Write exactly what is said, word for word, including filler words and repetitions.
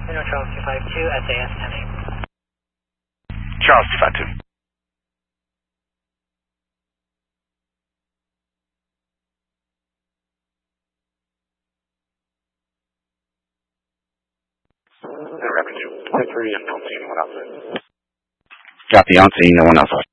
Uno Charles two five two, S A S ten eight. Charles two five two. Revenue twenty-three and Unseen, one outside. Got the unseen, no one else.